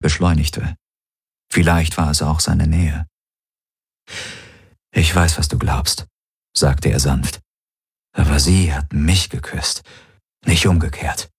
beschleunigte. Vielleicht war es auch seine Nähe. »Ich weiß, was du glaubst«, sagte er sanft. »Aber sie hat mich geküsst, nicht umgekehrt.«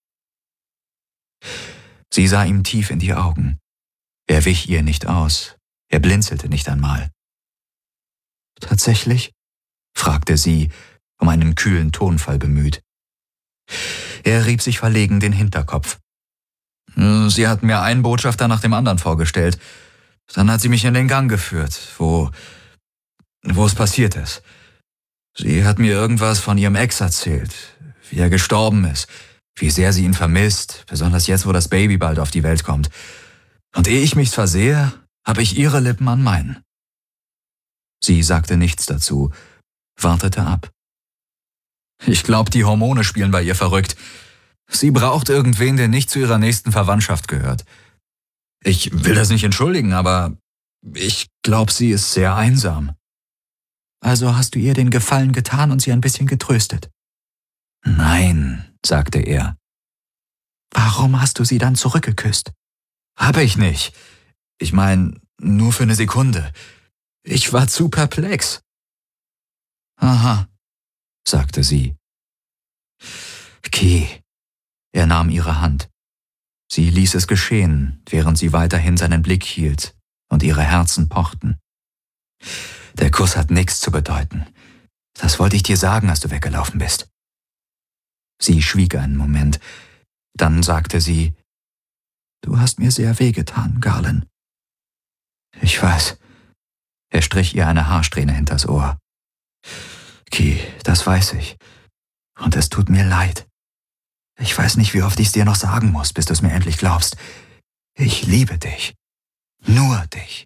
Sie sah ihm tief in die Augen. Er wich ihr nicht aus, er blinzelte nicht einmal. »Tatsächlich?« fragte sie, um einen kühlen Tonfall bemüht. Er rieb sich verlegen den Hinterkopf. »Sie hat mir einen Botschafter nach dem anderen vorgestellt. Dann hat sie mich in den Gang geführt, wo es passiert ist. Sie hat mir irgendwas von ihrem Ex erzählt, wie er gestorben ist, wie sehr sie ihn vermisst, besonders jetzt, wo das Baby bald auf die Welt kommt. Und ehe ich mich versehe, habe ich ihre Lippen an meinen.« Sie sagte nichts dazu, wartete ab. »Ich glaube, die Hormone spielen bei ihr verrückt. Sie braucht irgendwen, der nicht zu ihrer nächsten Verwandtschaft gehört. Ich will das nicht entschuldigen, aber ich glaube, sie ist sehr einsam.« »Also hast du ihr den Gefallen getan und sie ein bisschen getröstet?« »Nein«, sagte er. »Warum hast du sie dann zurückgeküsst?« »Habe ich nicht. Ich meine, nur für eine Sekunde. Ich war zu perplex.« »Aha«, sagte sie. »Ki.« Er nahm ihre Hand. Sie ließ es geschehen, während sie weiterhin seinen Blick hielt und ihre Herzen pochten. »Der Kuss hat nichts zu bedeuten. Das wollte ich dir sagen, als du weggelaufen bist.« Sie schwieg einen Moment. Dann sagte sie, »Du hast mir sehr wehgetan, Garland.« »Ich weiß.« Er strich ihr eine Haarsträhne hinters Ohr. »Ki, das weiß ich. Und es tut mir leid. Ich weiß nicht, wie oft ich es dir noch sagen muss, bis du es mir endlich glaubst. Ich liebe dich. Nur dich.«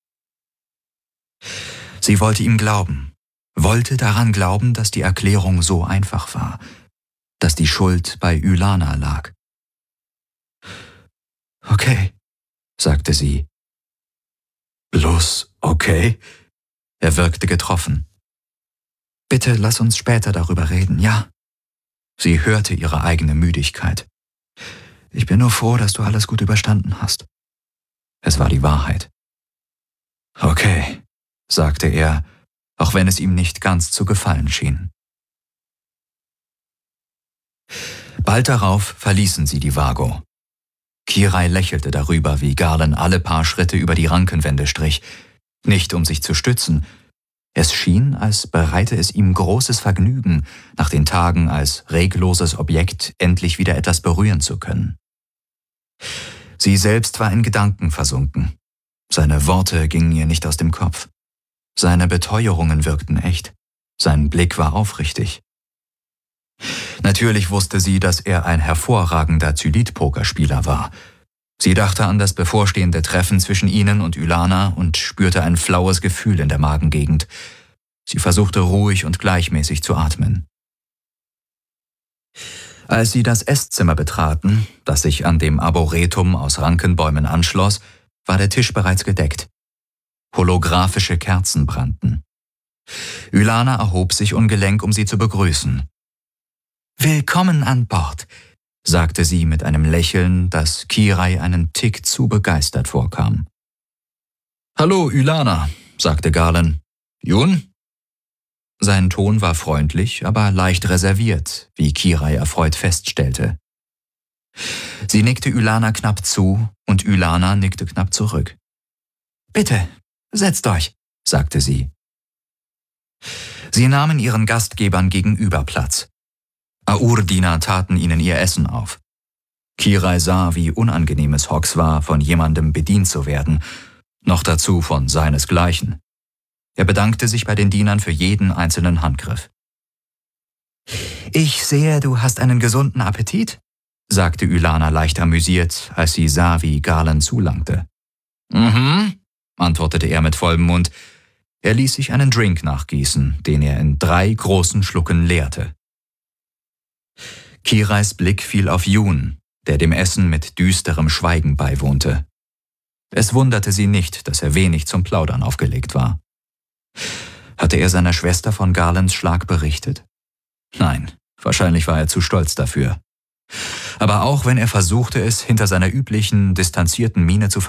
Sie wollte ihm glauben, wollte daran glauben, dass die Erklärung so einfach war, dass die Schuld bei Ylana lag. »Okay«, sagte sie. »Bloß okay?« Er wirkte getroffen. »Bitte lass uns später darüber reden, ja?« Sie hörte ihre eigene Müdigkeit. »Ich bin nur froh, dass du alles gut überstanden hast.« Es war die Wahrheit. »Okay«, sagte er, auch wenn es ihm nicht ganz zu gefallen schien. Bald darauf verließen sie die Vago. Kirai lächelte darüber, wie Garland alle paar Schritte über die Rankenwände strich, nicht um sich zu stützen. Es schien, als bereite es ihm großes Vergnügen, nach den Tagen als regloses Objekt endlich wieder etwas berühren zu können. Sie selbst war in Gedanken versunken. Seine Worte gingen ihr nicht aus dem Kopf. Seine Beteuerungen wirkten echt. Sein Blick war aufrichtig. Natürlich wusste sie, dass er ein hervorragender Zylit-Pokerspieler war. Sie dachte an das bevorstehende Treffen zwischen ihnen und Ylana und spürte ein flaues Gefühl in der Magengegend. Sie versuchte ruhig und gleichmäßig zu atmen. Als sie das Esszimmer betraten, das sich an dem Arboretum aus Rankenbäumen anschloss, war der Tisch bereits gedeckt. Holographische Kerzen brannten. Ylana erhob sich ungelenk, um sie zu begrüßen. »Willkommen an Bord«, sagte sie mit einem Lächeln, das Kirai einen Tick zu begeistert vorkam. »Hallo, Ylana«, sagte Garland. »Jun?« Sein Ton war freundlich, aber leicht reserviert, wie Kirai erfreut feststellte. Sie nickte Ylana knapp zu und Ylana nickte knapp zurück. »Bitte, setzt euch«, sagte sie. Sie nahmen ihren Gastgebern gegenüber Platz. Aur-Diener taten ihnen ihr Essen auf. Kirai sah, wie unangenehm es Hox war, von jemandem bedient zu werden, noch dazu von seinesgleichen. Er bedankte sich bei den Dienern für jeden einzelnen Handgriff. »Ich sehe, du hast einen gesunden Appetit«, sagte Ylana leicht amüsiert, als sie sah, wie Garland zulangte. »Mhm«, antwortete er mit vollem Mund. Er ließ sich einen Drink nachgießen, den er in 3 großen Schlucken leerte. Kirais Blick fiel auf Jun, der dem Essen mit düsterem Schweigen beiwohnte. Es wunderte sie nicht, dass er wenig zum Plaudern aufgelegt war. Hatte er seiner Schwester von Garlands Schlag berichtet? Nein, wahrscheinlich war er zu stolz dafür. Aber auch wenn er versuchte, es hinter seiner üblichen, distanzierten Miene zu